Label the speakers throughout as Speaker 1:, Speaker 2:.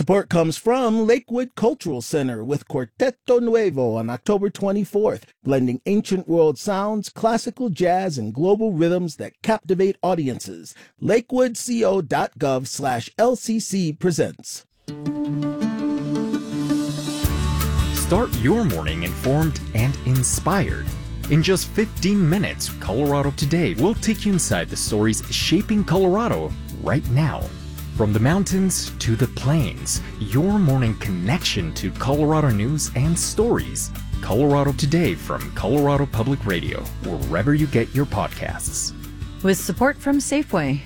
Speaker 1: Support comes from Lakewood Cultural Center with Quarteto Nuevo on October 24th, blending ancient world sounds, classical jazz, and global rhythms that captivate audiences. lakewoodco.gov/LCC presents.
Speaker 2: Start your morning informed and inspired. In just 15 minutes, Colorado Today will take you inside the stories shaping Colorado right now. From the mountains to the plains, your morning connection to Colorado news and stories. Colorado Today from Colorado Public Radio, wherever you get your podcasts.
Speaker 3: With support from Safeway.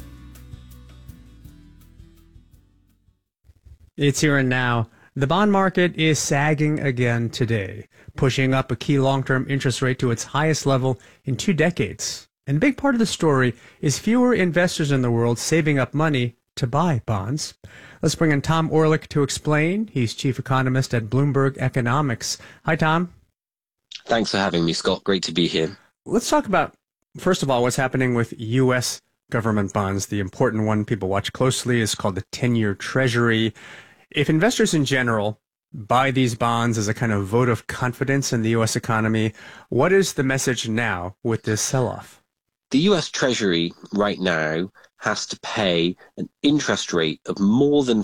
Speaker 4: It's here and now. The bond market is sagging again today, pushing up a key long-term interest rate to its highest level in 2 decades. And a big part of the story is fewer investors in the world saving up money to buy bonds. Let's bring in Tom Orlik to explain. He's chief economist at Bloomberg Economics. Hi, Tom.
Speaker 5: Thanks for having me, Scott. Great to be here.
Speaker 4: Let's talk about, first of all, what's happening with U.S. government bonds. The important one people watch closely is called the 10-year Treasury. If investors in general buy these bonds as a kind of vote of confidence in the U.S. economy, what is the message now with this sell-off?
Speaker 5: The U.S. Treasury right now has to pay an interest rate of more than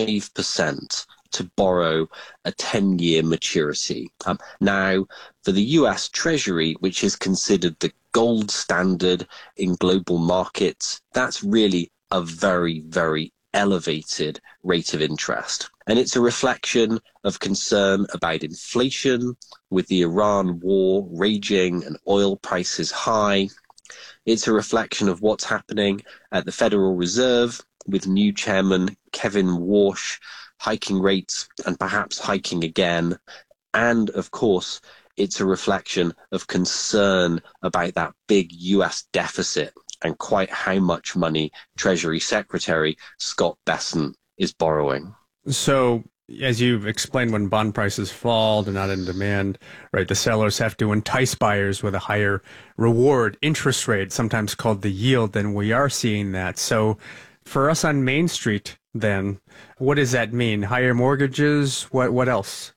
Speaker 5: 5% to borrow a 10-year maturity. Now, for the U.S. Treasury, which is considered the gold standard in global markets, that's really a very, very elevated rate of interest. And it's a reflection of concern about inflation, with the Iran war raging and oil prices high. It's a reflection of what's happening at the Federal Reserve, with new chairman Kevin Warsh hiking rates and perhaps hiking again. And of course, it's a reflection of concern about that big US deficit and quite how much money Treasury Secretary Scott Bessent is borrowing.
Speaker 4: So, as you've explained, when bond prices fall, they're not in demand, right? The sellers have to entice buyers with a higher reward interest rate, sometimes called the yield, and we are seeing that. So, for us on Main Street, then, what does that mean? Higher mortgages? What else?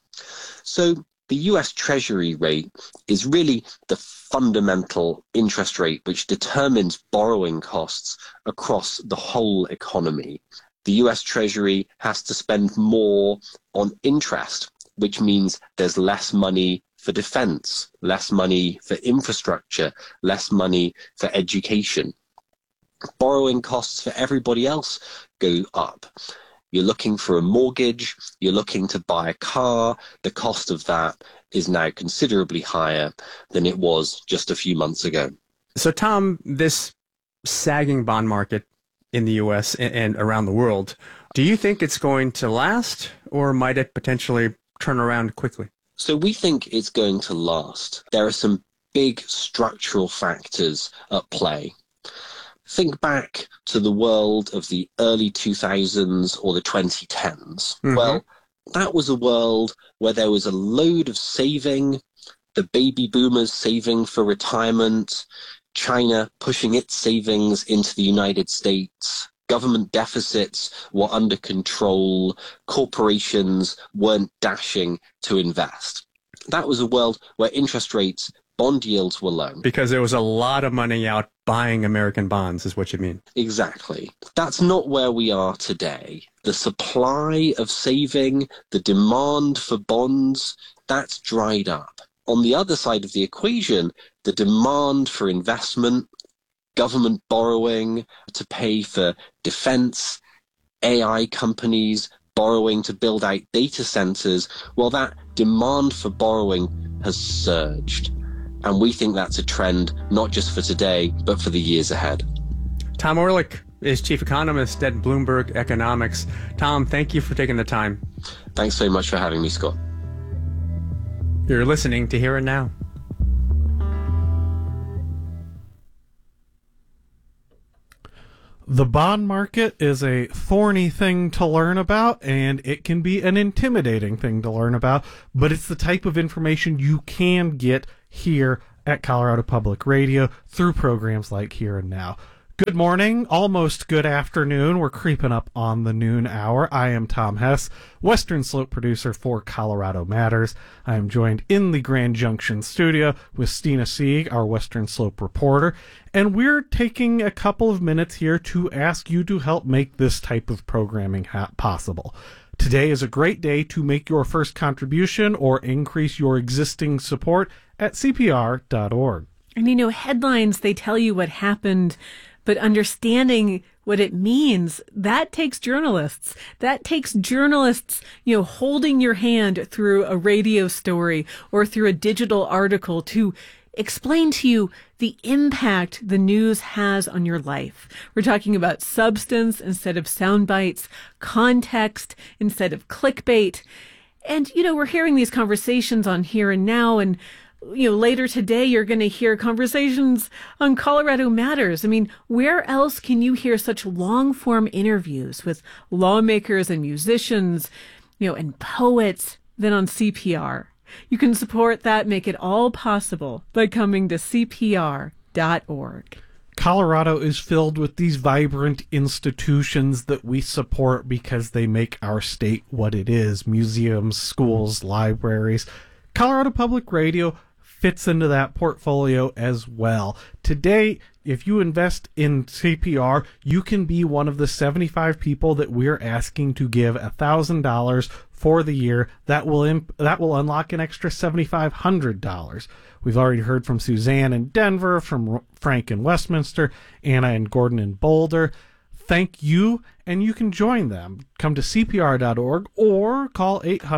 Speaker 5: So, the US Treasury rate is really the fundamental interest rate which determines borrowing costs across the whole economy. The US Treasury has to spend more on interest, which means there's less money for defense, less money for infrastructure, less money for education. Borrowing costs for everybody else go up. You're looking for a mortgage, you're looking to buy a car, the cost of that is now considerably higher than it was just a few months ago.
Speaker 4: So, Tom, this sagging bond market in the U.S. and around the world, do you think it's going to last, or might it potentially turn around quickly?
Speaker 5: So we think it's going to last. There are some big structural factors at play. Think back to the world of the early 2000s or the 2010s. Mm-hmm. Well, that was a world where there was a load of saving, the baby boomers saving for retirement, China pushing its savings into the United States, government deficits were under control, corporations weren't dashing to invest. That was a world where interest rates, bond yields were low.
Speaker 4: Because there was a lot of money out buying American bonds, is what you mean.
Speaker 5: Exactly. That's not where we are today. The supply of saving, the demand for bonds, that's dried up. On the other side of the equation, the demand for investment, government borrowing to pay for defense, AI companies borrowing to build out data centers, well, that demand for borrowing has surged. And we think that's a trend not just for today, but for the years ahead.
Speaker 4: Tom Orlik is chief economist at Bloomberg Economics. Tom, thank you for taking the time.
Speaker 5: Thanks so much for having me, Scott.
Speaker 4: You're listening to Here and Now.
Speaker 6: The bond market is a thorny thing to learn about, and it can be an intimidating thing to learn about, but it's the type of information you can get here at Colorado Public Radio through programs like Here and Now. Good morning, almost good afternoon. We're creeping up on the noon hour. I am Tom Hess, Western Slope producer for Colorado Matters. I am joined in the Grand Junction studio with Stina Sieg, our Western Slope reporter, and we're taking a couple of minutes here to ask you to help make this type of programming possible. Today is a great day to make your first contribution or increase your existing support at CPR.org.
Speaker 7: And you know, headlines, they tell you what happened, but understanding what it means, that takes journalists. That takes journalists, holding your hand through a radio story or through a digital article to explain to you the impact the news has on your life. We're talking about substance instead of sound bites, context instead of clickbait. And, we're hearing these conversations on Here and Now, and later today, you're going to hear conversations on Colorado Matters. I mean, where else can you hear such long-form interviews with lawmakers and musicians, and poets than on CPR? You can support that, make it all possible by coming to CPR.org.
Speaker 6: Colorado is filled with these vibrant institutions that we support because they make our state what it is. Museums, schools, libraries. Colorado Public Radio fits into that portfolio as well. Today, if you invest in CPR, you can be one of the 75 people that we're asking to give $1,000 for the year. That will unlock an extra $7,500. We've already heard from Suzanne in Denver, from Frank in Westminster, Anna and Gordon in Boulder. Thank you, and you can join them. Come to CPR.org or call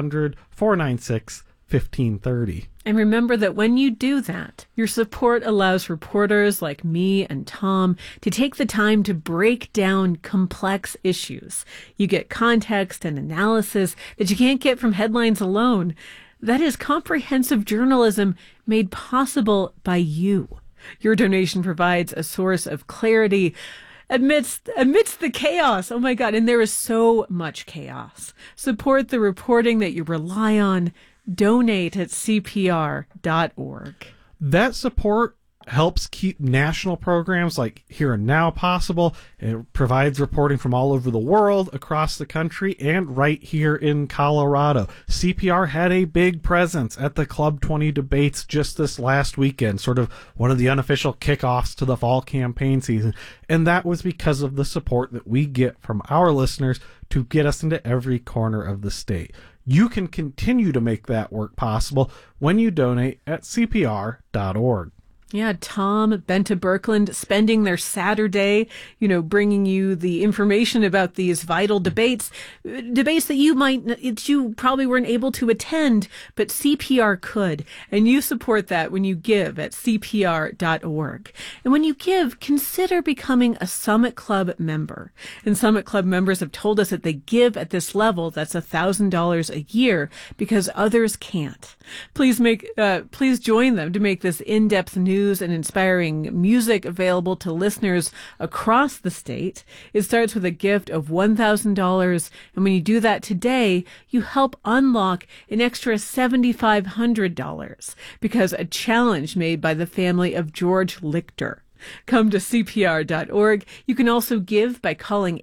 Speaker 6: 800-496-1530.
Speaker 7: And remember that when you do that, your support allows reporters like me and Tom to take the time to break down complex issues. You get context and analysis that you can't get from headlines alone. That is comprehensive journalism made possible by you. Your donation provides a source of clarity amidst the chaos. Oh my God. And there is so much chaos. Support the reporting that you rely on. Donate at CPR.org.
Speaker 6: That support helps keep national programs like Here and Now possible. It provides reporting from all over the world, across the country, and right here in Colorado. CPR had a big presence at the Club 20 debates just this last weekend, sort of one of the unofficial kickoffs to the fall campaign season. And that was because of the support that we get from our listeners to get us into every corner of the state. You can continue to make that work possible when you donate at CPR.org.
Speaker 7: Yeah, Tom, Benta Birkeland spending their Saturday, bringing you the information about these vital debates that you probably weren't able to attend, but CPR could. And you support that when you give at CPR.org. And when you give, consider becoming a Summit Club member. And Summit Club members have told us that they give at this level, that's $1,000 a year, because others can't. Please join them to make this in-depth news and inspiring music available to listeners across the state. It starts with a gift of $1,000, and when you do that today, you help unlock an extra $7,500 because a challenge made by the family of George Lichter. Come to CPR.org. You can also give by calling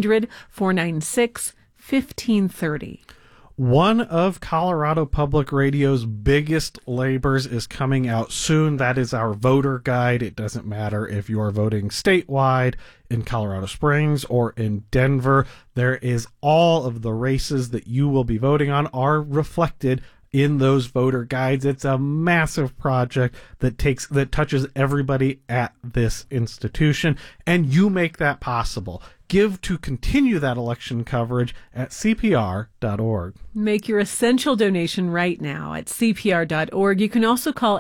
Speaker 7: 800-496-1530.
Speaker 6: One of Colorado Public Radio's biggest labors is coming out soon. That is our voter guide. It doesn't matter if you are voting statewide, in Colorado Springs, or in Denver. There is all of the races that you will be voting on are reflected in those voter guides. It's a massive project that touches everybody at this institution, and you make that possible. Give to continue that election coverage at CPR.org.
Speaker 7: Make your essential donation right now at CPR.org. You can also call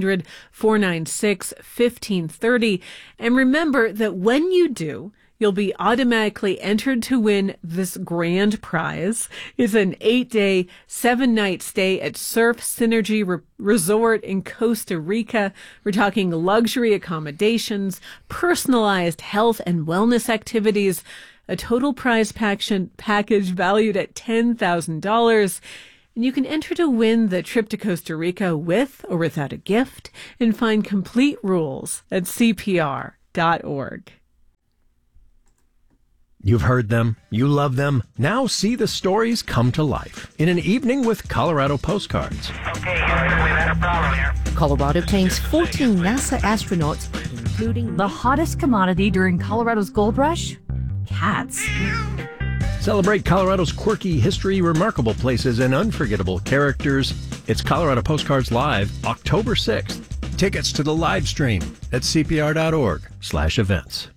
Speaker 7: 800-496-1530. And remember that when you do, you'll be automatically entered to win this grand prize. It's an 8-day, 7-night stay at Surf Synergy Resort in Costa Rica. We're talking luxury accommodations, personalized health and wellness activities, a total prize package valued at $10,000. And you can enter to win the trip to Costa Rica with or without a gift and find complete rules at CPR.org.
Speaker 8: You've heard them, you love them. Now see the stories come to life in an evening with Colorado Postcards.
Speaker 9: Okay, Houston, we've had a problem here.
Speaker 10: Colorado claims 14 NASA astronauts, including
Speaker 3: The hottest commodity during Colorado's gold rush? Cats.
Speaker 8: Celebrate Colorado's quirky history, remarkable places, and unforgettable characters. It's Colorado Postcards Live, October 6th. Tickets to the live stream at cpr.org/events.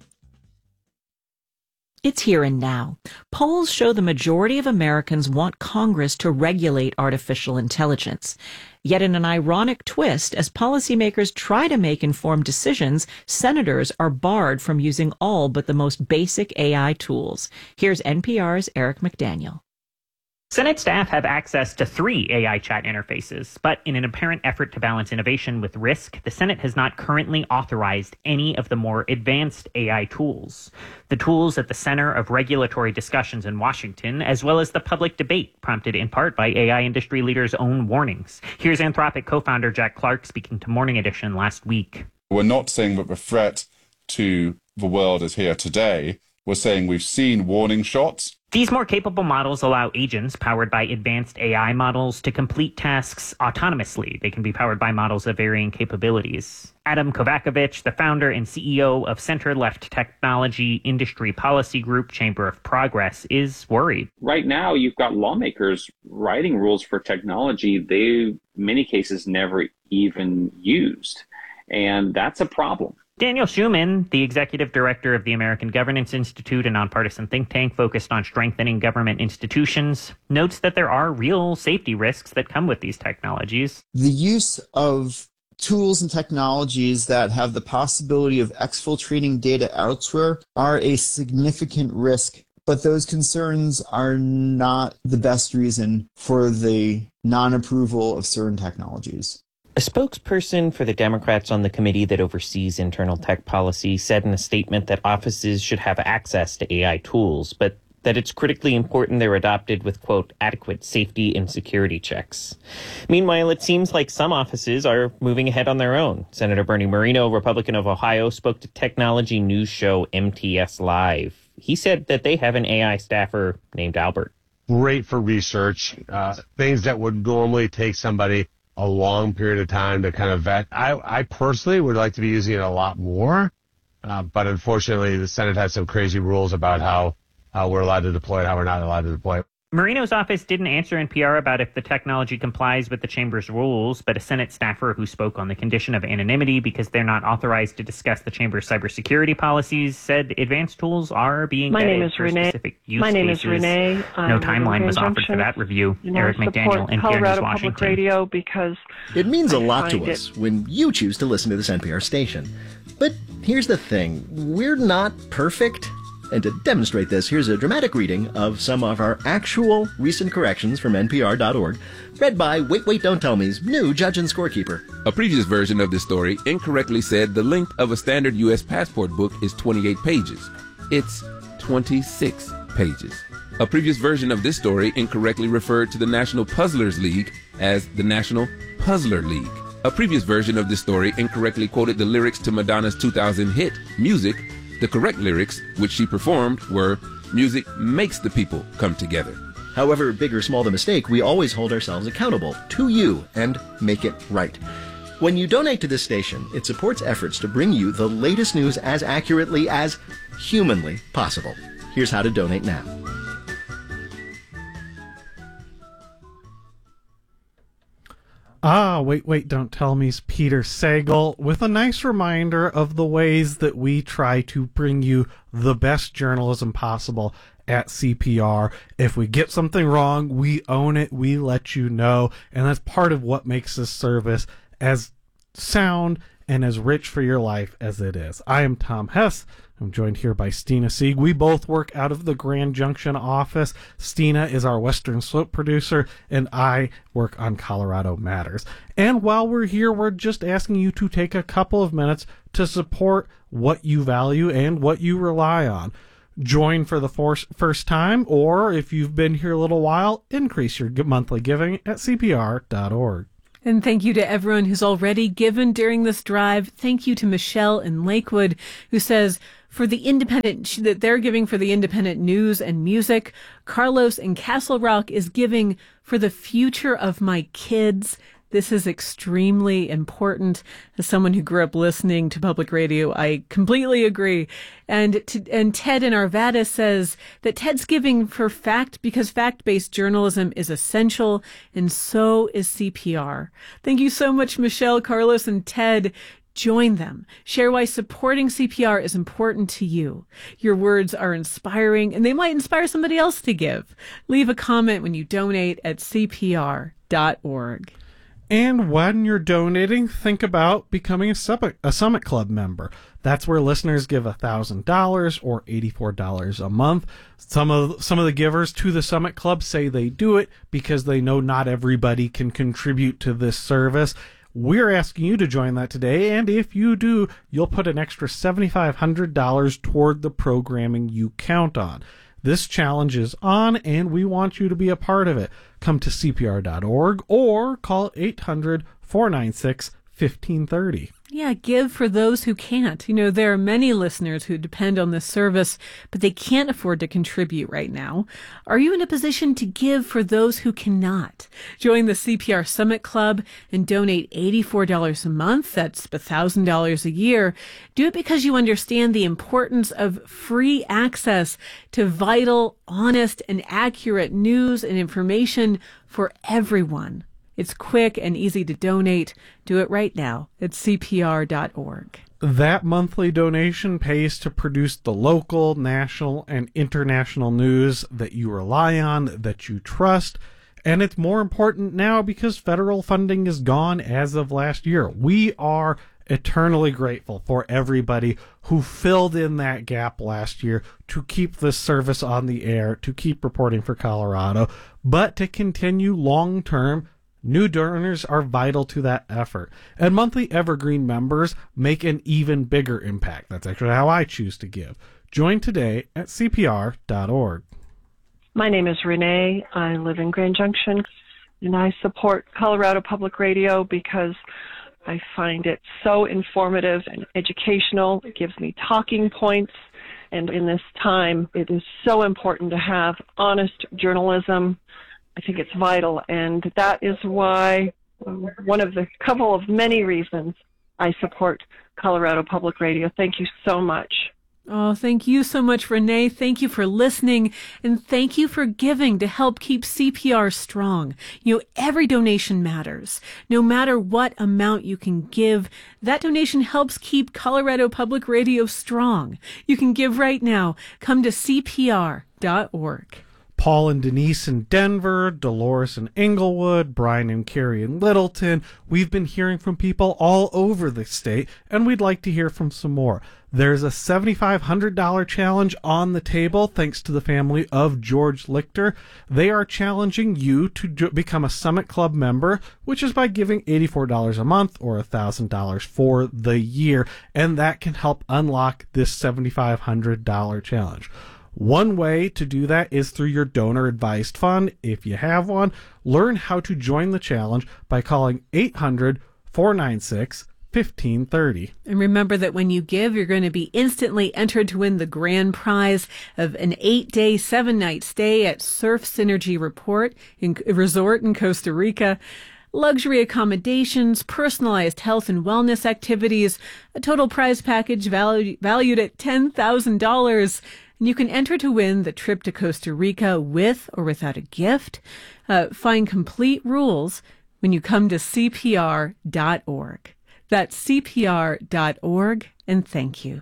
Speaker 11: It's here and now. Polls show the majority of Americans want Congress to regulate artificial intelligence. Yet in an ironic twist, as policymakers try to make informed decisions, senators are barred from using all but the most basic AI tools. Here's NPR's Eric McDaniel.
Speaker 12: Senate staff have access to 3 AI chat interfaces, but in an apparent effort to balance innovation with risk, the Senate has not currently authorized any of the more advanced AI tools. The tools at the center of regulatory discussions in Washington, as well as the public debate prompted in part by AI industry leaders' own warnings. Here's Anthropic co-founder Jack Clark speaking to Morning Edition last week.
Speaker 13: We're not saying that the threat to the world is here today. We're saying we've seen warning shots.
Speaker 12: These more capable models allow agents powered by advanced AI models to complete tasks autonomously. They can be powered by models of varying capabilities. Adam Kovakovich, the founder and CEO of center-left technology industry policy group Chamber of Progress, is worried.
Speaker 14: Right now, you've got lawmakers writing rules for technology they, in many cases, never even used. And that's a problem.
Speaker 12: Daniel Schuman, the executive director of the American Governance Institute, a nonpartisan think tank focused on strengthening government institutions, notes that there are real safety risks that come with these technologies.
Speaker 15: The use of tools and technologies that have the possibility of exfiltrating data elsewhere are a significant risk, but those concerns are not the best reason for the non-approval of certain technologies.
Speaker 16: A spokesperson for the Democrats on the committee that oversees internal tech policy said in a statement that offices should have access to AI tools, but that it's critically important they're adopted with, quote, adequate safety and security checks. Meanwhile, it seems like some offices are moving ahead on their own. Senator Bernie Moreno, Republican of Ohio, spoke to technology news show MTS Live. He said that they have an AI staffer named Albert.
Speaker 17: Great for research, things that would normally take somebody a long period of time to kind of vet. I personally would like to be using it a lot more, but unfortunately the Senate has some crazy rules about how we're allowed to deploy it, how we're not allowed to deploy it.
Speaker 12: Moreno's office didn't answer NPR about if the technology complies with the chamber's rules, but a Senate staffer who spoke on the condition of anonymity because they're not authorized to discuss the chamber's cybersecurity policies said advanced tools are being vetted for specific use cases.
Speaker 18: My name is Renee.
Speaker 12: No timeline was offered for that review. Eric McDaniel, NPR
Speaker 18: Colorado
Speaker 12: News, Washington.
Speaker 18: Public Radio because
Speaker 1: it means a lot to us when you choose to listen to this NPR station. But here's the thing, we're not perfect. And to demonstrate this, here's a dramatic reading of some of our actual recent corrections from NPR.org, read by Wait, Don't Tell Me's new judge and scorekeeper.
Speaker 19: A previous version of this story incorrectly said the length of a standard U.S. passport book is 28 pages. It's 26 pages. A previous version of this story incorrectly referred to the National Puzzlers League as the National Puzzler League. A previous version of this story incorrectly quoted the lyrics to Madonna's 2000 hit, Music. The correct lyrics, which she performed, were, music makes the people come together.
Speaker 1: However big or small the mistake, we always hold ourselves accountable to you and make it right. When you donate to this station, it supports efforts to bring you the latest news as accurately as humanly possible. Here's how to donate now.
Speaker 6: Wait, Don't Tell Me's Peter Sagal with a nice reminder of the ways that we try to bring you the best journalism possible at CPR. If we get something wrong, we own it, we let you know, and that's part of what makes this service as sound and as rich for your life as it is. I am Tom Hess. I'm joined here by Stina Sieg. We both work out of the Grand Junction office. Stina is our Western Slope producer, and I work on Colorado Matters. And while we're here, we're just asking you to take a couple of minutes to support what you value and what you rely on. Join for the first time, or if you've been here a little while, increase your monthly giving at CPR.org.
Speaker 7: And thank you to everyone who's already given during this drive. Thank you to Michelle in Lakewood, who says, for the independent, that they're giving for the independent news and music. Carlos in Castle Rock is giving for the future of my kids. This is extremely important. As someone who grew up listening to public radio, I completely agree. And Ted in Arvada says that Ted's giving for because fact-based journalism is essential, and so is CPR. Thank you so much, Michelle, Carlos, and Ted. Join them. Share why supporting CPR is important to you. Your words are inspiring, and they might inspire somebody else to give. Leave a comment when you donate at cpr.org.
Speaker 6: And when you're donating, think about becoming a Summit Club member. That's where listeners give $1,000 or $84 a month. Some of the givers to the Summit Club say they do it because they know not everybody can contribute to this service. We're asking you to join that today, and if you do, you'll put an extra $7,500 toward the programming you count on. This challenge is on, and we want you to be a part of it. Come to CPR.org or call 800-496-1530.
Speaker 7: Yeah, give for those who can't. There are many listeners who depend on this service, but they can't afford to contribute right now. Are you in a position to give for those who cannot? Join the CPR Summit Club and donate $84 a month. That's $1,000 a year. Do it because you understand the importance of free access to vital, honest, and accurate news and information for everyone. It's quick and easy to donate. Do it right now at CPR.org.
Speaker 6: That monthly donation pays to produce the local, national, and international news that you rely on, that you trust. And it's more important now because federal funding is gone as of last year. We are eternally grateful for everybody who filled in that gap last year to keep this service on the air, to keep reporting for Colorado, but to continue long-term. New donors are vital to that effort, and monthly Evergreen members make an even bigger impact. That's actually how I choose to give. Join today at CPR.org.
Speaker 18: My name is Renee. I live in Grand Junction, and I support Colorado Public Radio because I find it so informative and educational. It gives me talking points, and in this time, it is so important to have honest journalism. I think it's vital, and that is why one of the couple of many reasons I support Colorado Public Radio. Thank you so much.
Speaker 7: Oh, thank you so much, Renee. Thank you for listening, and thank you for giving to help keep CPR strong. Every donation matters. No matter what amount you can give, that donation helps keep Colorado Public Radio strong. You can give right now. Come to CPR.org.
Speaker 6: Paul and Denise in Denver, Dolores in Englewood, Brian and Carrie in Littleton. We've been hearing from people all over the state, and we'd like to hear from some more. There's a $7,500 challenge on the table thanks to the family of George Lichter. They are challenging you to become a Summit Club member, which is by giving $84 a month or $1,000 for the year, and that can help unlock this $7,500 challenge. One way to do that is through your donor-advised fund. If you have one, learn how to join the challenge by calling 800-496-1530.
Speaker 7: And remember that when you give, you're going to be instantly entered to win the grand prize of an 8-day, 7-night stay at Surf Synergy Resort in Costa Rica. Luxury accommodations, personalized health and wellness activities, a total prize package valued at $10,000. And you can enter to win the trip to Costa Rica with or without a gift. Find complete rules when you come to CPR.org. That's CPR.org, and thank you.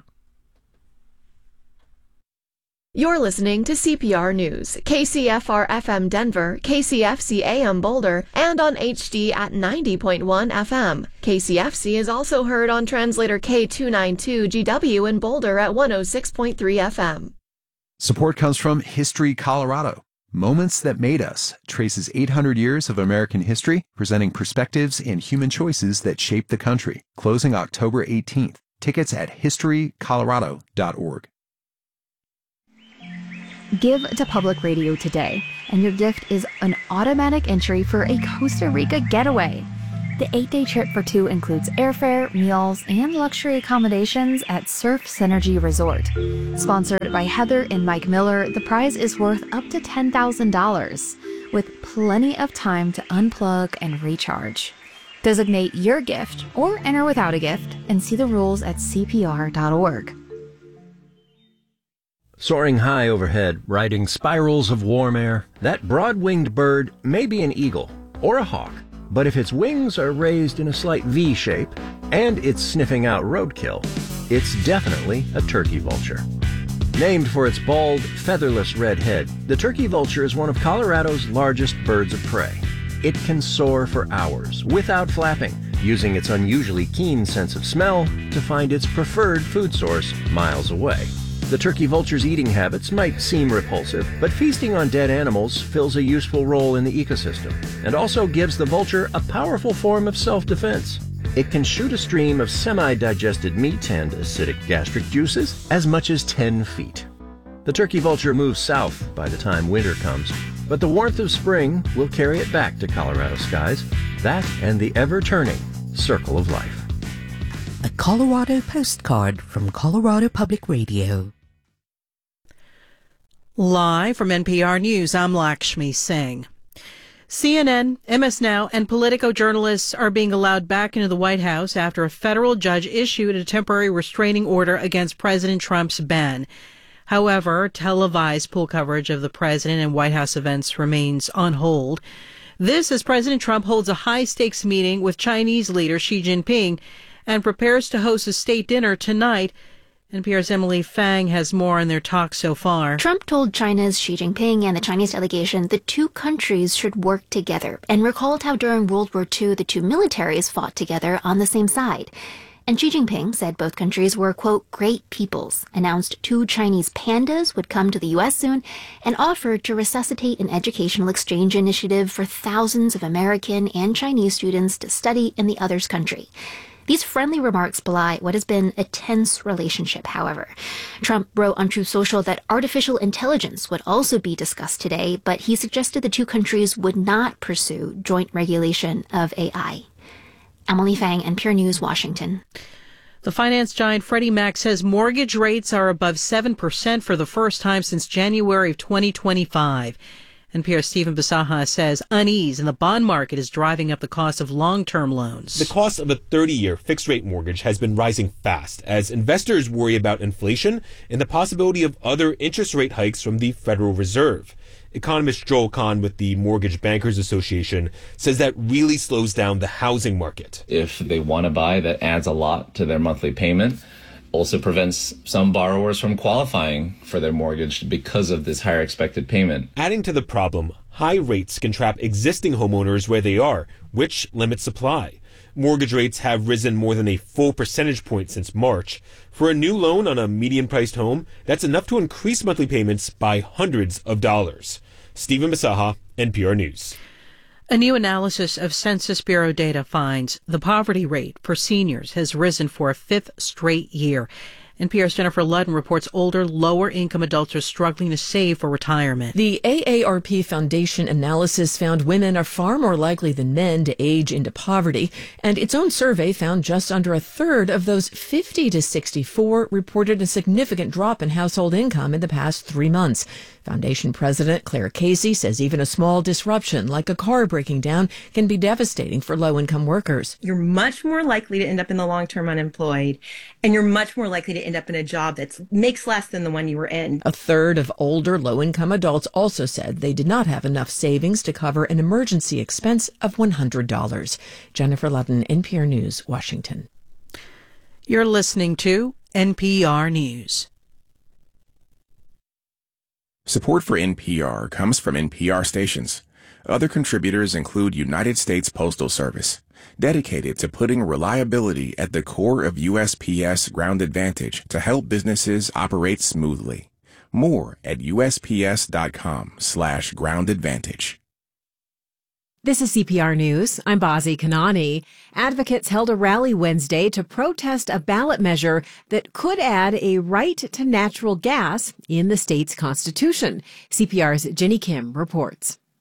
Speaker 20: You're listening to CPR News, KCFR-FM Denver, KCFC-AM Boulder, and on HD at 90.1 FM. KCFC is also heard on translator K292GW in Boulder at 106.3 FM.
Speaker 21: Support comes from History Colorado. Moments That Made Us traces 800 years of American history, presenting perspectives and human choices that shaped the country. Closing October 18th. Tickets at historycolorado.org.
Speaker 10: Give to Public Radio today, and your gift is an automatic entry for a Costa Rica getaway.
Speaker 2: The 8-day trip for two includes airfare, meals, and luxury accommodations at Surf Synergy Resort. Sponsored by Heather and Mike Miller, the prize is worth up to $10,000, with plenty of time to unplug and recharge. Designate your gift or enter without a gift and see the rules at CPR.org.
Speaker 8: Soaring high overhead, riding spirals of warm air, that broad-winged bird may be an eagle or a hawk, but if its wings are raised in a slight V shape and it's sniffing out roadkill, it's definitely a turkey vulture. Named for its bald, featherless red head, the turkey vulture is one of Colorado's largest birds of prey. It can soar for hours without flapping, using its unusually keen sense of smell to find its preferred food source miles away. The turkey vulture's eating habits might seem repulsive, but feasting on dead animals fills a useful role in the ecosystem and also gives the vulture a powerful form of self-defense. It can shoot a stream of semi-digested meat and acidic gastric juices as much as 10 feet. The turkey vulture moves south by the time winter comes, but the warmth of spring will carry it back to Colorado skies, that and the ever-turning circle of life.
Speaker 22: A Colorado postcard from Colorado Public Radio.
Speaker 23: Live from NPR News, I'm Lakshmi Singh. CNN, MS Now, and Politico journalists are being allowed back into the White House after a federal judge issued a temporary restraining order against President Trump's ban. However, televised pool coverage of the president and White House events remains on hold. This as President Trump holds a high-stakes meeting with Chinese leader Xi Jinping and prepares to host a state dinner tonight. NPR's Emily Fang has more on their talk so far.
Speaker 2: Trump told China's Xi Jinping and the Chinese delegation the two countries should work together and recalled how during World War II the two militaries fought together on the same side. And Xi Jinping said both countries were, quote, great peoples, announced two Chinese pandas would come to the U.S. soon, and offered to resuscitate an educational exchange initiative for thousands of American and Chinese students to study in the other's country. These friendly remarks belie what has been a tense relationship, however. Trump wrote on Truth Social that artificial intelligence would also be discussed today, but he suggested the two countries would not pursue joint regulation of AI. Emily Fang, NPR News, Washington.
Speaker 23: The finance giant Freddie Mac says mortgage rates are above 7% for the first time since January of 2025. NPR's Stephen Bisaha says unease in the bond market is driving up the cost of long-term loans.
Speaker 24: The cost of a 30-year fixed-rate mortgage has been rising fast as investors worry about inflation and the possibility of other interest rate hikes from the Federal Reserve. Economist Joel Kahn with the Mortgage Bankers Association says that really slows down the housing market.
Speaker 25: If they want to buy, that adds a lot to their monthly payment. Also prevents some borrowers from qualifying for their mortgage because of this higher expected payment.
Speaker 24: Adding to the problem, high rates can trap existing homeowners where they are, which limits supply. Mortgage rates have risen more than a full percentage point since March. For a new loan on a median-priced home, that's enough to increase monthly payments by hundreds of dollars. Stephen Bisaha, NPR News.
Speaker 23: A new analysis of Census Bureau data finds the poverty rate for seniors has risen for a fifth straight year. NPR's Jennifer Ludden reports older, lower-income adults are struggling to save for retirement.
Speaker 26: The AARP Foundation analysis found women are far more likely than men to age into poverty, and its own survey found just under a third of those 50 to 64 reported a significant drop in household income in the past 3 months. Foundation President Claire Casey says even a small disruption, like a car breaking down, can be devastating for low-income workers.
Speaker 27: You're much more likely to end up in the long-term unemployed, and you're much more likely to end up in a job that makes less than the one you were in.
Speaker 26: A third of older low-income adults also said they did not have enough savings to cover an emergency expense of $100. Jennifer Ludden, NPR News, Washington.
Speaker 23: You're listening to NPR News.
Speaker 28: Support for NPR comes from NPR stations. Other contributors include United States Postal Service, dedicated to putting reliability at the core of USPS Ground Advantage to help businesses operate smoothly. More at USPS.com/Ground Advantage.
Speaker 29: This is CPR News. I'm Bazi Kanani. Advocates held a rally Wednesday to protest a ballot measure that could add a right to natural gas in the state's constitution. CPR's Jenny Kim reports.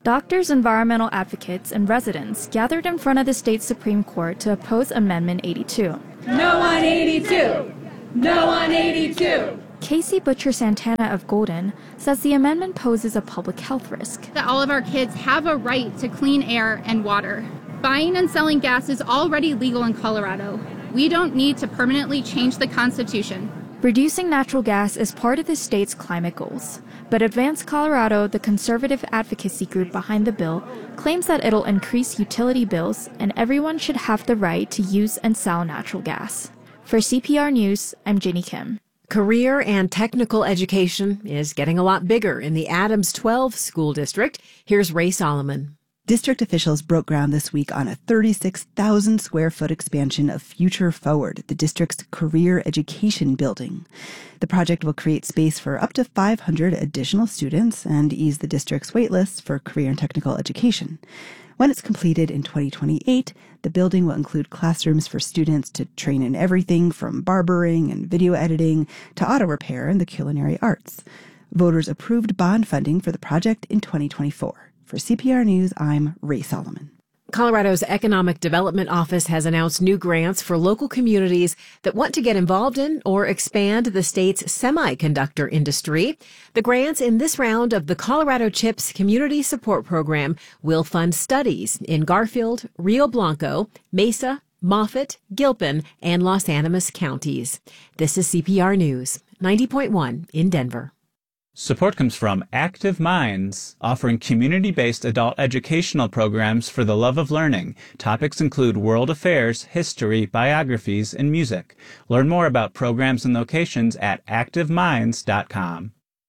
Speaker 3: Doctors, environmental advocates, and residents gathered in front of the state Supreme Court to oppose Amendment 82.
Speaker 4: No on 82! No on 82!
Speaker 3: Casey Butcher Santana of Golden says the amendment poses a public health risk.
Speaker 5: That all of our kids have a right to clean air and water. Buying and selling gas is already legal in Colorado. We don't need to permanently change the Constitution.
Speaker 3: Reducing natural gas is part of the state's climate goals. But Advance Colorado, the conservative advocacy group behind the bill, claims that it'll increase utility bills and everyone should have the right to use and sell natural gas. For CPR News, I'm Jenny Kim.
Speaker 29: Career and technical education is getting a lot bigger in the Adams 12 school district. Here's Ray Solomon.
Speaker 9: District officials broke ground this week on a 36,000 square foot expansion of Future Forward, the district's career education building. The project will create space for up to 500 additional students and ease the district's waitlists for career and technical education. When it's completed in 2028, the building will include classrooms for students to train in everything from barbering and video editing to auto repair and the culinary arts. Voters approved bond funding for the project in 2024. For CPR News, I'm Ray Solomon.
Speaker 29: Colorado's Economic Development Office has announced new grants for local communities that want to get involved in or expand the state's semiconductor industry. The grants in this round of the Colorado CHIPS Community Support Program will fund studies in Garfield, Rio Blanco, Mesa, Moffett, Gilpin, and Los Animas counties. This is CPR News, 90.1 in Denver.
Speaker 11: Support comes from Active Minds, offering community-based adult educational programs for the love of learning. Topics include world affairs, history, biographies, and music. Learn more about programs and locations at activeminds.com.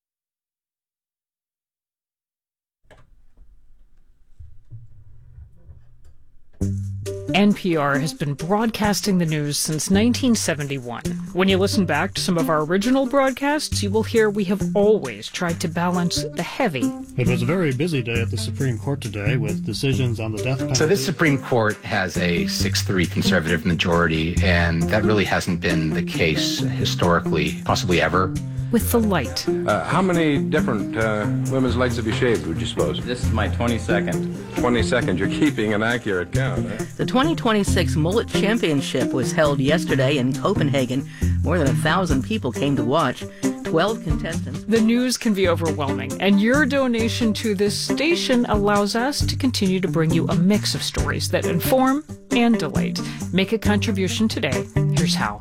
Speaker 13: NPR has been broadcasting the news since 1971. When you listen back to some of our original broadcasts, you will hear we have always tried to balance the heavy.
Speaker 14: It was a very busy day at the Supreme Court today with decisions on the death penalty.
Speaker 15: So this Supreme Court has a 6-3 conservative majority, and that really hasn't been the case historically, possibly ever.
Speaker 13: With the light.
Speaker 16: How many different women's legs have you shaved, would you suppose?
Speaker 30: This is my 22nd.
Speaker 16: 22nd. You're keeping an accurate count, huh?
Speaker 30: The 2026 Mullet Championship was held yesterday in Copenhagen. More than 1,000 people came to watch. 12 contestants.
Speaker 13: The news can be overwhelming, and your donation to this station allows us to continue to bring you a mix of stories that inform and delight. Make a contribution today. Here's how.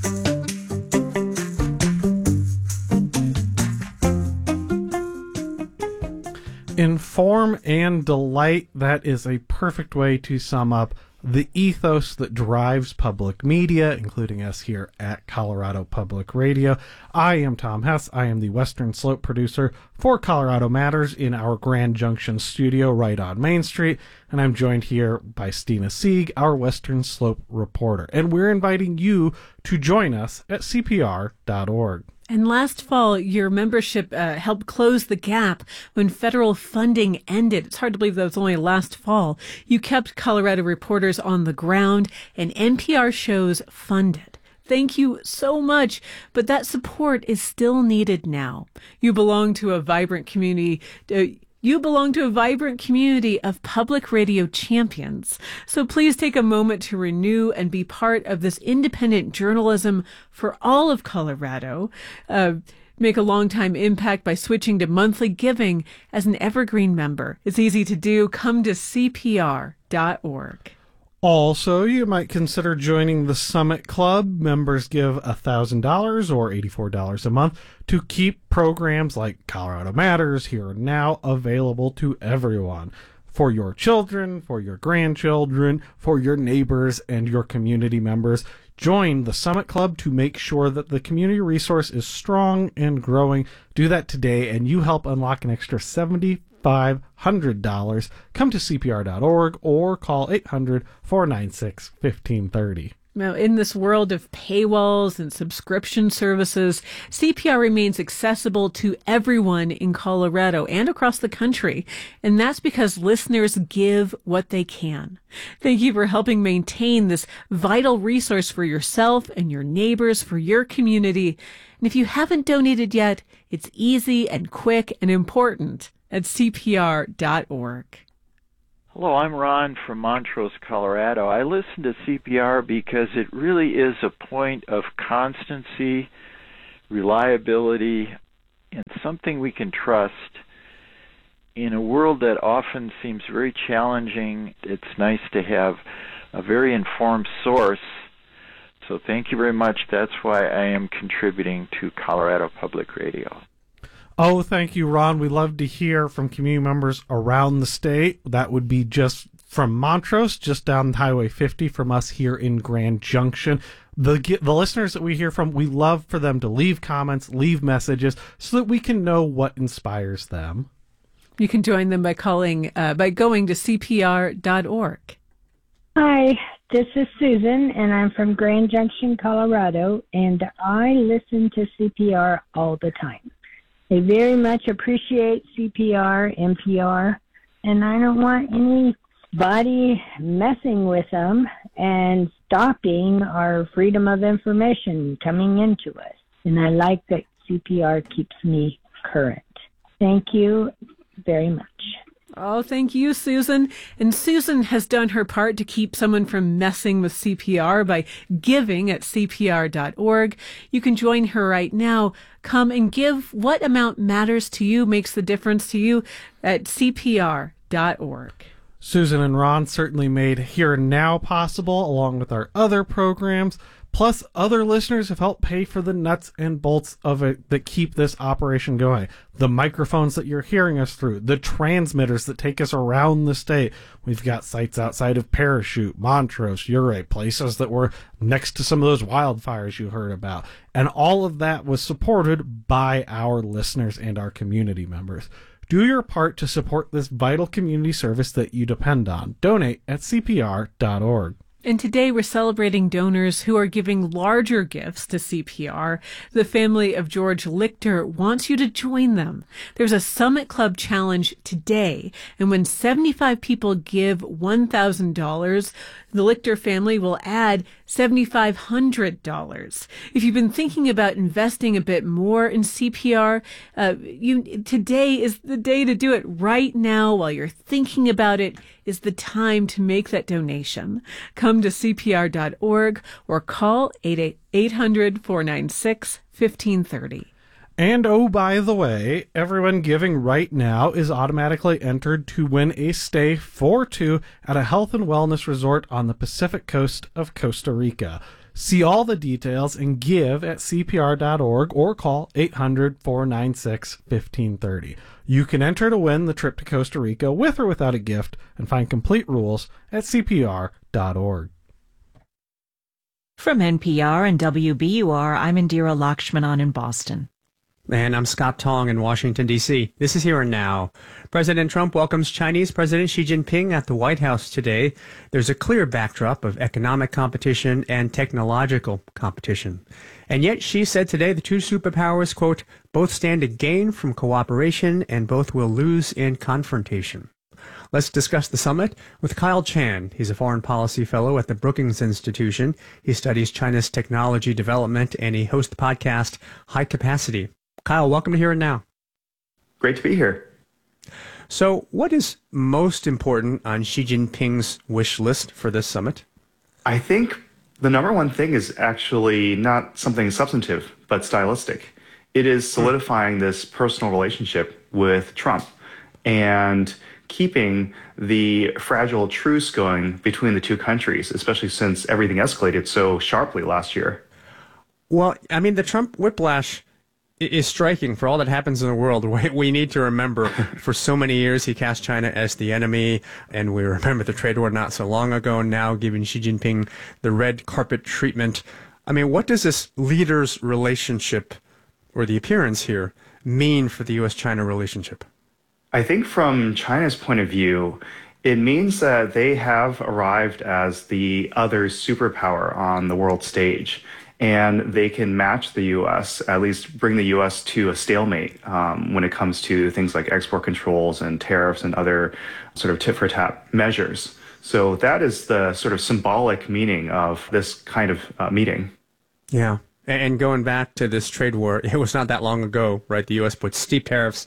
Speaker 6: Inform and delight, that is a perfect way to sum up the ethos that drives public media, including us here at Colorado Public Radio. I am Tom Hess. I am the Western Slope producer for Colorado Matters in our Grand Junction studio right on Main Street, and I'm joined here by Stina Sieg, our Western Slope reporter. And we're inviting you to join us at CPR.org.
Speaker 7: And last fall, your membership helped close the gap when federal funding ended. It's hard to believe that was only last fall. You kept Colorado reporters on the ground and NPR shows funded. Thank you so much. But that support is still needed now. You belong to a vibrant community. You belong to a vibrant community of public radio champions. So please take a moment to renew and be part of this independent journalism for all of Colorado. Make a long-time impact by switching to monthly giving as an evergreen member. It's easy to do. Come to CPR.org.
Speaker 6: Also, you might consider joining the Summit Club. Members give $1,000 or $84 a month to keep programs like Colorado Matters, Here and Now available to everyone. For your children, for your grandchildren, for your neighbors, and your community members. Join the Summit Club to make sure that the community resource is strong and growing. Do that today, and you help unlock an extra $7,500. Come to CPR.org or call 800-496-1530.
Speaker 7: Now, in this world of paywalls and subscription services, CPR remains accessible to everyone in Colorado and across the country. And that's because listeners give what they can. Thank you for helping maintain this vital resource for yourself and your neighbors, for your community. And if you haven't donated yet, it's easy and quick and important at CPR.org.
Speaker 1: Hello, I'm Ron from Montrose, Colorado. I listen to CPR because it really is a point of constancy, reliability, and something we can trust. In a world that often seems very challenging, it's nice to have a very informed source. So thank you very much. That's why I am contributing to Colorado Public Radio.
Speaker 6: Oh, thank you, Ron. We love to hear from community members around the state. That would be just from Montrose, just down Highway 50 from us here in Grand Junction. The listeners that we hear from, we love for them to leave comments, leave messages, so that we can know what inspires them.
Speaker 7: You can join them by going to CPR.org.
Speaker 8: Hi, this is Susan, and I'm from Grand Junction, Colorado, and I listen to CPR all the time. I very much appreciate CPR, NPR, and I don't want anybody messing with them and stopping our freedom of information coming into us. And I like that CPR keeps me current. Thank you very much.
Speaker 7: Oh, thank you, Susan. And Susan has done her part to keep someone from messing with CPR by giving at CPR.org. You can join her right now. Come and give. What amount matters to you, makes the difference to you at CPR.org.
Speaker 6: Susan and Ron certainly made Here and Now possible, along with our other programs. Plus, other listeners have helped pay for the nuts and bolts of it that keep this operation going. The microphones that you're hearing us through, the transmitters that take us around the state. We've got sites outside of Parachute, Montrose, Ouray, places that were next to some of those wildfires you heard about. And all of that was supported by our listeners and our community members. Do your part to support this vital community service that you depend on. Donate at CPR.org.
Speaker 7: And today we're celebrating donors who are giving larger gifts to CPR. The family of George Lichter wants you to join them. There's a Summit Club challenge today, and when 75 people give $1,000, the Lichter family will add $7,500. If you've been thinking about investing a bit more in CPR, today is the day to do it. Right now, while you're thinking about it, is the time to make that donation. Come to CPR.org or call 800-496-1530.
Speaker 6: And oh, by the way, everyone giving right now is automatically entered to win a stay for two at a health and wellness resort on the Pacific coast of Costa Rica. See all the details and give at CPR.org or call 800-496-1530. You can enter to win the trip to Costa Rica with or without a gift and find complete rules at CPR.org.
Speaker 10: From NPR and WBUR, I'm Indira Lakshmanan in Boston.
Speaker 12: And I'm Scott Tong in Washington, D.C. This is Here and Now. President Trump welcomes Chinese President Xi Jinping at the White House today. There's a clear backdrop of economic competition and technological competition. And yet Xi said today the two superpowers, quote, both stand to gain from cooperation and both will lose in confrontation. Let's discuss the summit with Kyle Chan. He's a foreign policy fellow at the Brookings Institution. He studies China's technology development and he hosts the podcast High Capacity. Kyle, welcome to Here and Now.
Speaker 17: Great to be here.
Speaker 12: So what is most important on Xi Jinping's wish list for this summit?
Speaker 17: I think the number one thing is actually not something substantive, but stylistic. It is solidifying this personal relationship with Trump and keeping the fragile truce going between the two countries, especially since everything escalated so sharply last year.
Speaker 12: Well, I mean, the Trump whiplash is striking for all that happens in the world. We need to remember for so many years he cast China as the enemy, and we remember the trade war not so long ago, now giving Xi Jinping the red carpet treatment. I mean, what does this leaders' relationship, or the appearance here, mean for the U.S.-China relationship?
Speaker 17: I think from China's point of view, it means that they have arrived as the other superpower on the world stage. And they can match the U.S., at least bring the U.S. to a stalemate when it comes to things like export controls and tariffs and other sort of tit-for-tat measures. So that is the sort of symbolic meaning of this kind of meeting.
Speaker 12: Yeah. And going back to this trade war, it was not that long ago, right? The U.S. put steep tariffs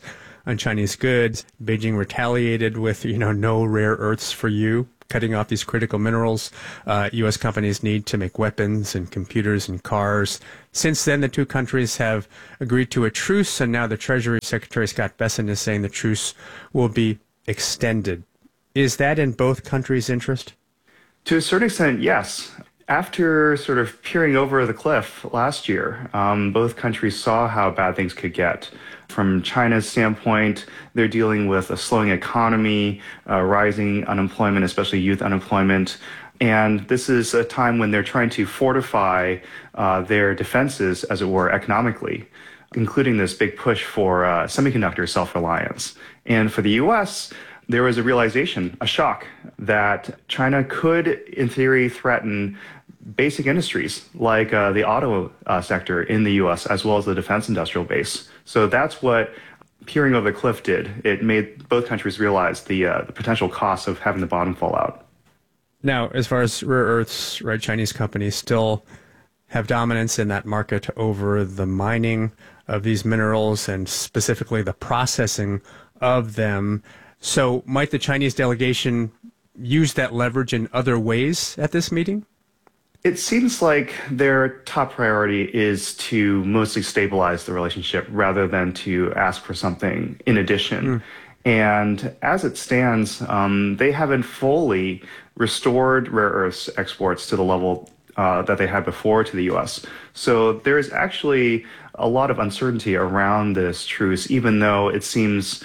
Speaker 12: on Chinese goods. Beijing retaliated with, no rare earths for you, cutting off these critical minerals U.S. companies need to make weapons and computers and cars. Since then, the two countries have agreed to a truce, and now the Treasury Secretary Scott Bessent is saying the truce will be extended. Is that in both countries' interest?
Speaker 17: To a certain extent, yes. After sort of peering over the cliff last year, both countries saw how bad things could get. From China's standpoint, they're dealing with a slowing economy, rising unemployment, especially youth unemployment. And this is a time when they're trying to fortify their defenses, as it were, economically, including this big push for semiconductor self-reliance. And for the U.S., there was a realization, a shock, that China could, in theory, threaten basic industries like the auto sector in the U.S., as well as the defense industrial base. So that's what peering over the cliff did. It made both countries realize the potential costs of having the bottom fall out.
Speaker 12: Now, as far as rare earths, right, Chinese companies still have dominance in that market over the mining of these minerals and specifically the processing of them. So might the Chinese delegation use that leverage in other ways at this meeting?
Speaker 17: It seems like their top priority is to mostly stabilize the relationship rather than to ask for something in addition. And as it stands, they haven't fully restored rare earths exports to the level that they had before to the U.S. So there is actually a lot of uncertainty around this truce, even though it seems,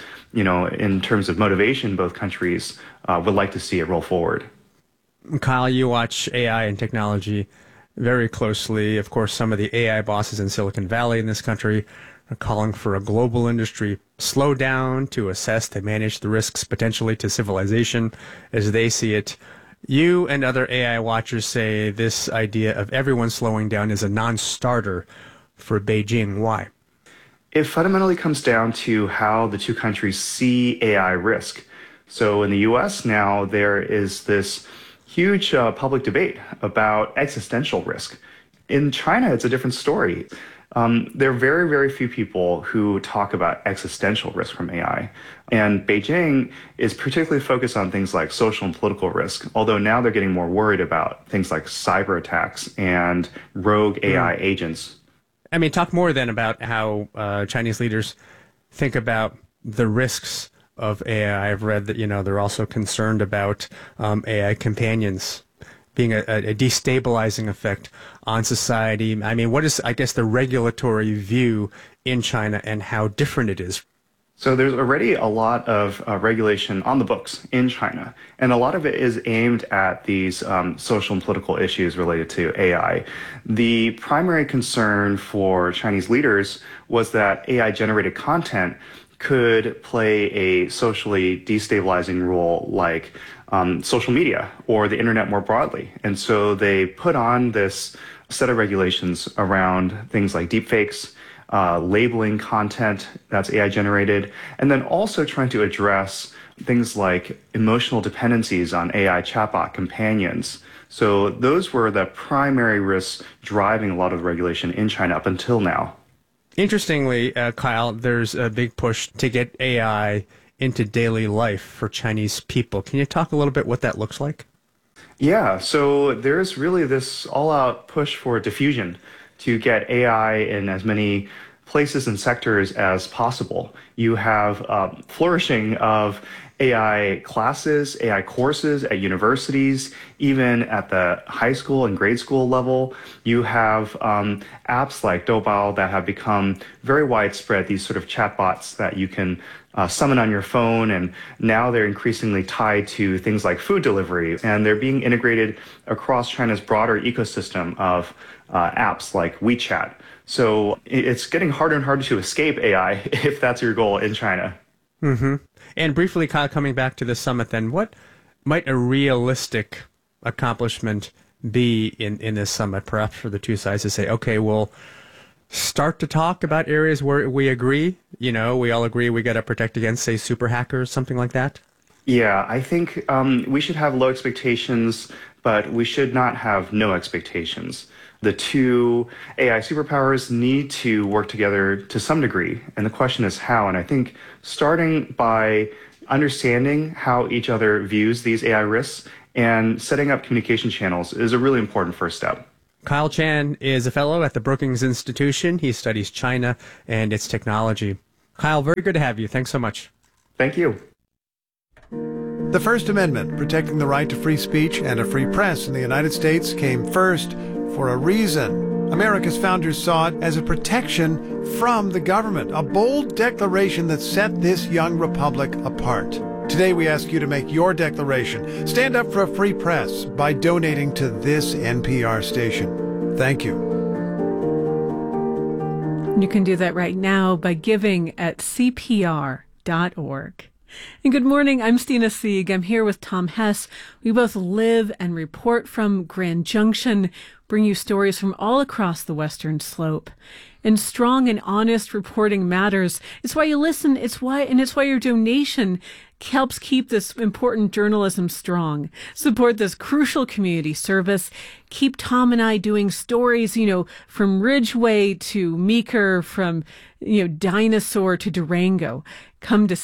Speaker 17: in terms of motivation, both countries would like to see it roll forward.
Speaker 12: Kyle, you watch AI and technology very closely. Of course, some of the AI bosses in Silicon Valley in this country are calling for a global industry slowdown to assess to manage the risks potentially to civilization as they see it. You and other AI watchers say this idea of everyone slowing down is a non-starter for Beijing. Why?
Speaker 17: It fundamentally comes down to how the two countries see AI risk. So in the U.S. now, there is this huge public debate about existential risk. In China, it's a different story. There are very, very few people who talk about existential risk from AI. And Beijing is particularly focused on things like social and political risk, although now they're getting more worried about things like cyber attacks and rogue AI agents.
Speaker 12: I mean, talk more then about how Chinese leaders think about the risks of AI. I've read that, they're also concerned about AI companions being a destabilizing effect on society. I mean, what is, I guess, the regulatory view in China and how different it is?
Speaker 17: So there's already a lot of regulation on the books in China, and a lot of it is aimed at these social and political issues related to AI. The primary concern for Chinese leaders was that AI-generated content could play a socially destabilizing role like social media or the internet more broadly. And so they put on this set of regulations around things like deepfakes, labeling content that's AI generated, and then also trying to address things like emotional dependencies on AI chatbot companions. So those were the primary risks driving a lot of the regulation in China up until now.
Speaker 12: Interestingly, Kyle, there's a big push to get AI into daily life for Chinese people. Can you talk a little bit what that looks like?
Speaker 17: Yeah, so there's really this all-out push for diffusion to get AI in as many places and sectors as possible. You have flourishing of AI classes, AI courses at universities, even at the high school and grade school level. You have apps like Doubao that have become very widespread, these sort of chatbots that you can summon on your phone, and now they're increasingly tied to things like food delivery, and they're being integrated across China's broader ecosystem of apps like WeChat. So it's getting harder and harder to escape AI if that's your goal in China.
Speaker 12: Mm-hmm. And briefly, Kyle, coming back to the summit then, what might a realistic accomplishment be in this summit, perhaps for the two sides to say, okay, we'll start to talk about areas where we agree, we all agree we got to protect against, say, super hackers, something like that?
Speaker 17: Yeah, I think we should have low expectations, but we should not have no expectations. The two AI superpowers need to work together to some degree. And the question is how. And I think starting by understanding how each other views these AI risks and setting up communication channels is a really important first step.
Speaker 12: Kyle Chan is a fellow at the Brookings Institution. He studies China and its technology. Kyle, very good to have you. Thanks so much.
Speaker 17: Thank you.
Speaker 2: The First Amendment, protecting the right to free speech and a free press in the United States, came first for a reason. America's founders saw it as a protection from the government, a bold declaration that set this young republic apart. Today we ask you to make your declaration. Stand up for a free press by donating to this NPR station. Thank you.
Speaker 7: You can do that right now by giving at CPR.org. And good morning, I'm Stina Sieg. I'm here with Tom Hess. We both live and report from Grand Junction, bring you stories from all across the Western Slope. And strong and honest reporting matters. It's why you listen. It's why your donation helps keep this important journalism strong. Support this crucial community service. Keep Tom and I doing stories, from Ridgeway to Meeker, from, Dinosaur to Durango. Come to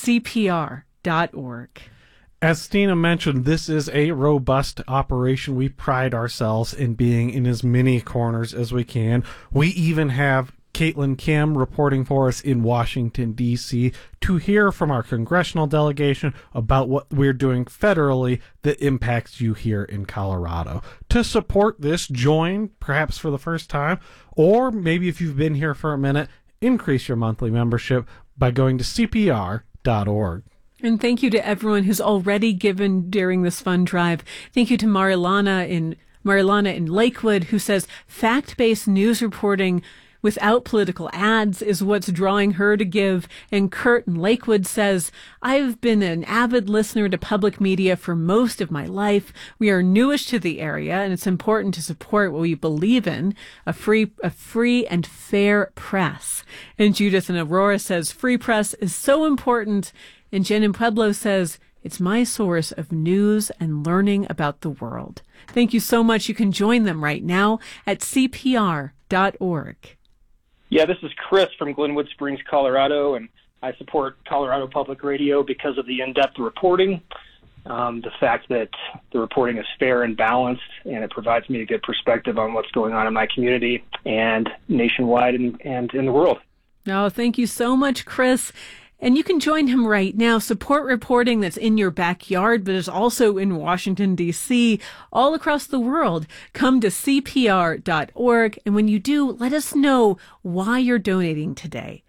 Speaker 7: CPR.org.
Speaker 6: As Stina mentioned, this is a robust operation. We pride ourselves in being in as many corners as we can. We even have Caitlin Kim reporting for us in Washington, D.C. to hear from our congressional delegation about what we're doing federally that impacts you here in Colorado. To support this, join, perhaps for the first time, or maybe if you've been here for a minute, increase your monthly membership by going to CPR.org.
Speaker 7: And thank you to everyone who's already given during this fund drive. Thank you to Marilana in Lakewood, who says fact-based news reporting without political ads is what's drawing her to give. And Kurt in Lakewood says, I've been an avid listener to public media for most of my life. We are newish to the area, and it's important to support what we believe in, a free and fair press. And Judith in Aurora says, free press is so important. And Jen in Pueblo says, it's my source of news and learning about the world. Thank you so much. You can join them right now at CPR.org.
Speaker 18: Yeah, this is Chris from Glenwood Springs, Colorado, and I support Colorado Public Radio because of the in-depth reporting, the fact that the reporting is fair and balanced, and it provides me a good perspective on what's going on in my community and nationwide and in the world.
Speaker 7: Oh, thank you so much, Chris. And you can join him right now. Support reporting that's in your backyard, but is also in Washington, D.C., all across the world. Come to CPR.org. And when you do, let us know why you're donating today.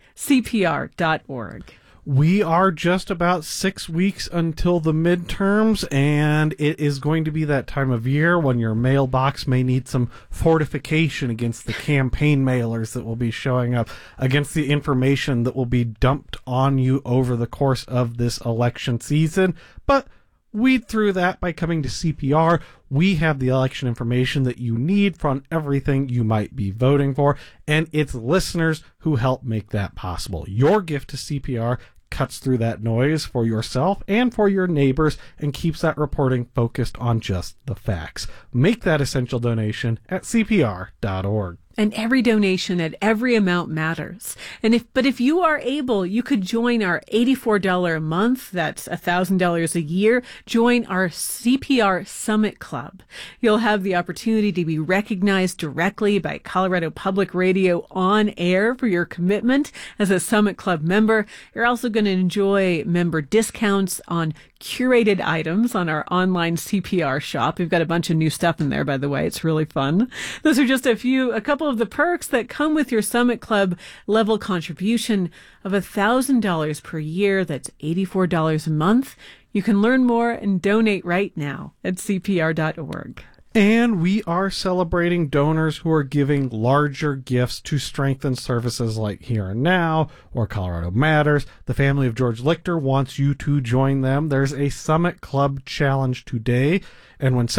Speaker 7: CPR.org.
Speaker 6: We are just about 6 weeks until the midterms, and it is going to be that time of year when your mailbox may need some fortification against the campaign mailers that will be showing up, against the information that will be dumped on you over the course of this election season. But weed through that by coming to CPR. We have the election information that you need from everything you might be voting for, and it's listeners who help make that possible. Your gift to CPR cuts through that noise for yourself and for your neighbors and keeps that reporting focused on just the facts. Make that essential donation at CPR.org.
Speaker 7: And every donation at every amount matters. But if you are able, you could join our $84 a month, that's $1,000 a year, join our CPR Summit Club. You'll have the opportunity to be recognized directly by Colorado Public Radio on air for your commitment as a Summit Club member. You're also going to enjoy member discounts on curated items on our online CPR shop. We've got a bunch of new stuff in there, by the way. It's really fun. Those are just a couple of the perks that come with your Summit Club level contribution of $1,000 per year. That's $84 a month. You can learn more and donate right now at CPR.org.
Speaker 6: And we are celebrating donors who are giving larger gifts to strengthen services like Here and Now or Colorado Matters. The family of George Lichter wants you to join them. There's a Summit Club challenge today, and when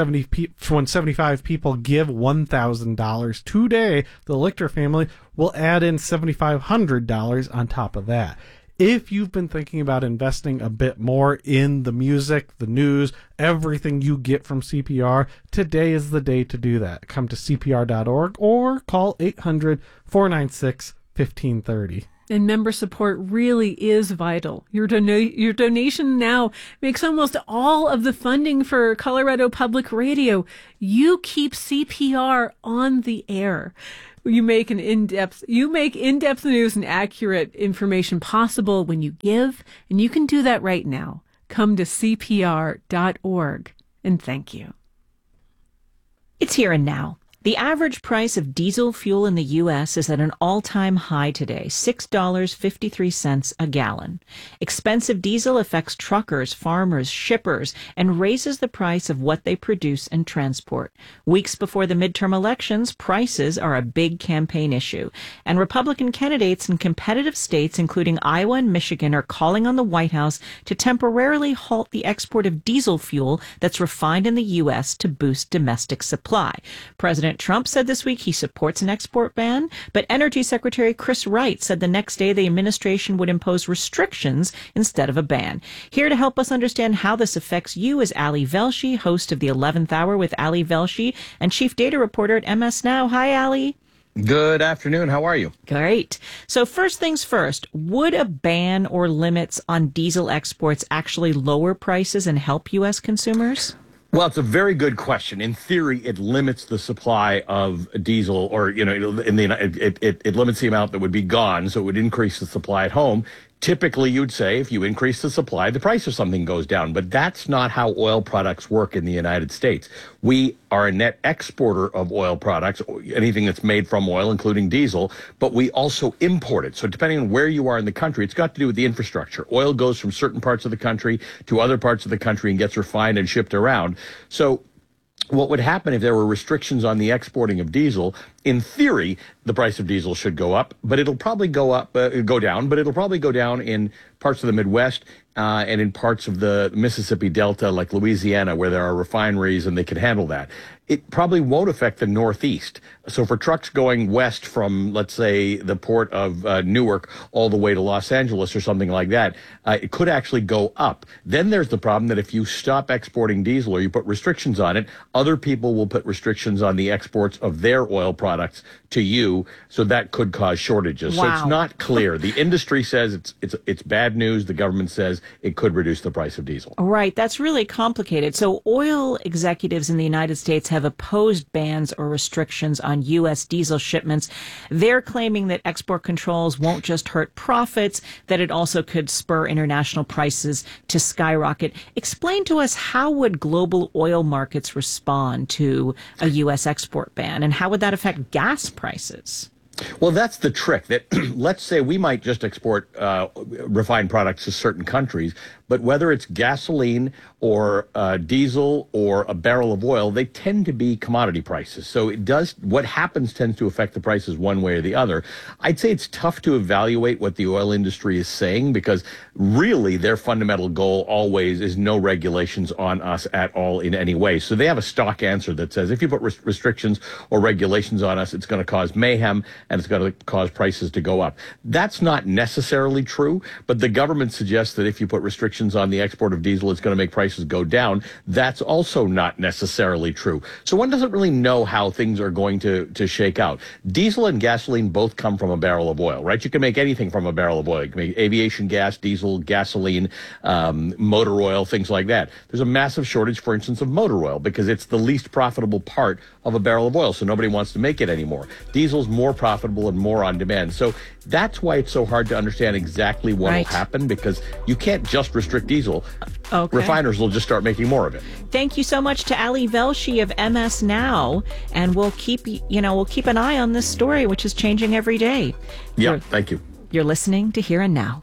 Speaker 6: 75 people give $1,000 today, the Lichter family will add in $7,500 on top of that. If you've been thinking about investing a bit more in the music, the news, everything you get from CPR, today is the day to do that. Come to CPR.org or call 800-496-1530.
Speaker 7: And member support really is vital. Your donation now makes almost all of the funding for Colorado Public Radio. You keep CPR on the air. You make in-depth news and accurate information possible when you give, and you can do that right now. Come to CPR.org, and thank you.
Speaker 10: It's here and now. The average price of diesel fuel in the U.S. is at an all-time high today, $6.53 a gallon. Expensive diesel affects truckers, farmers, shippers, and raises the price of what they produce and transport. Weeks before the midterm elections, prices are a big campaign issue, and Republican candidates in competitive states, including Iowa and Michigan, are calling on the White House to temporarily halt the export of diesel fuel that's refined in the U.S. to boost domestic supply. President Trump said this week he supports an export ban, but Energy Secretary Chris Wright said the next day the administration would impose restrictions instead of a ban. Here to help us understand how this affects you is Ali Velshi, host of the 11th Hour with Ali Velshi and chief data reporter at MS Now. Hi, Ali.
Speaker 19: Good afternoon. How are you?
Speaker 10: Great. So first things first, would a ban or limits on diesel exports actually lower prices and help U.S. consumers?
Speaker 19: Well, it's a very good question. In theory, it limits the supply of diesel, or it limits the amount that would be gone, so it would increase the supply at home. Typically, you'd say if you increase the supply, the price of something goes down. But that's not how oil products work in the United States. We are a net exporter of oil products, anything that's made from oil, including diesel, but we also import it. So depending on where you are in the country, it's got to do with the infrastructure. Oil goes from certain parts of the country to other parts of the country and gets refined and shipped around. So what would happen if there were restrictions on the exporting of diesel? In theory, the price of diesel should go up, but it'll probably go down, but it'll probably go down in parts of the Midwest and in parts of the Mississippi Delta, like Louisiana, where there are refineries and they can handle that. It probably won't affect the Northeast. So for trucks going west from, let's say, the port of Newark all the way to Los Angeles or something like that, it could actually go up. Then there's the problem that if you stop exporting diesel or you put restrictions on it, other people will put restrictions on the exports of their oil products to you, so that could cause shortages. Wow. So it's not clear. The industry says it's bad news. The government says it could reduce the price of diesel.
Speaker 10: Right. That's really complicated. So oil executives in the United States have opposed bans or restrictions on U.S. diesel shipments. They're claiming that export controls won't just hurt profits, that it also could spur international prices to skyrocket. Explain to us, how would global oil markets respond to a U.S. export ban, and how would that affect gas prices?
Speaker 19: Well, that's the trick. That let's say we might just export refined products to certain countries, but whether it's gasoline or diesel or a barrel of oil, they tend to be commodity prices. So what happens tends to affect the prices one way or the other. I'd say it's tough to evaluate what the oil industry is saying, because really their fundamental goal always is no regulations on us at all in any way. So they have a stock answer that says if you put restrictions or regulations on us, it's going to cause mayhem and it's going to cause prices to go up. That's not necessarily true, but the government suggests that if you put restrictions on the export of diesel, it's going to make prices go down. That's also not necessarily true. So one doesn't really know how things are going to shake out. Diesel and gasoline both come from a barrel of oil, right? You can make anything from a barrel of oil. You can make aviation gas, diesel, gasoline, motor oil, things like that. There's a massive shortage, for instance, of motor oil because it's the least profitable part of a barrel of oil, so nobody wants to make it anymore. Diesel's more profitable and more on demand. So that's why it's so hard to understand exactly what will happen, because you can't just restrict diesel. Okay. Refiners will just start making more of it.
Speaker 10: Thank you so much to Ali Velshi of MS Now, and we'll keep an eye on this story, which is changing every day.
Speaker 19: Yeah, thank you.
Speaker 10: You're listening to Here and Now.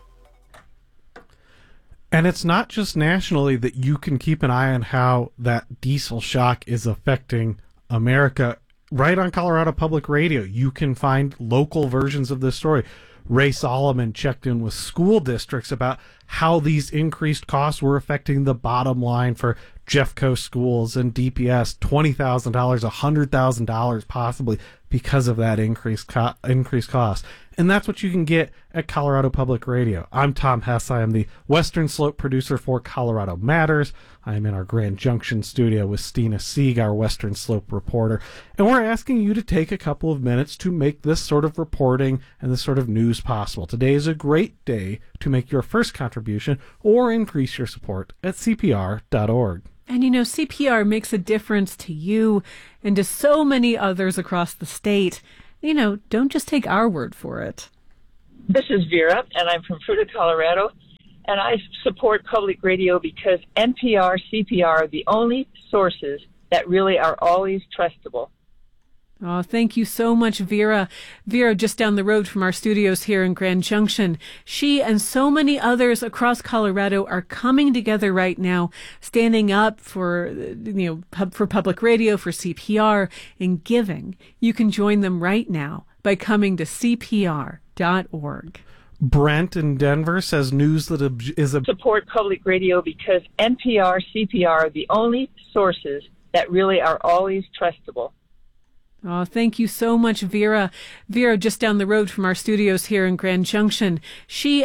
Speaker 6: And it's not just nationally that you can keep an eye on how that diesel shock is affecting America. Right on Colorado Public Radio, you can find local versions of this story. Ray Solomon checked in with school districts about how these increased costs were affecting the bottom line for Jeffco schools and DPS. $20,000, $100,000 possibly because of that increased cost. And that's what you can get at Colorado Public Radio. I'm Tom Hess. I am the Western Slope producer for Colorado Matters. I am in our Grand Junction studio with Stina Sieg, our Western Slope reporter. And we're asking you to take a couple of minutes to make this sort of reporting and this sort of news possible. Today is a great day to make your first contribution or increase your support at CPR.org.
Speaker 7: And you know, CPR makes a difference to you and to so many others across the state. You know, don't just take our word for it.
Speaker 4: This is Vera, and I'm from Fruita, Colorado, and I support public radio because NPR, CPR are the only sources that really are always trustable.
Speaker 7: Oh, thank you so much, Vera. Vera, just down the road from our studios here in Grand Junction. She and so many others across Colorado are coming together right now, standing up for, for public radio, for CPR, and giving. You can join them right now by coming to CPR.org.
Speaker 6: Brent in Denver says news that is a...
Speaker 4: Support public radio because NPR, CPR are the only sources that really are always trustable.
Speaker 7: Oh, thank you so much, Vera. Vera, just down the road from our studios here in Grand Junction. She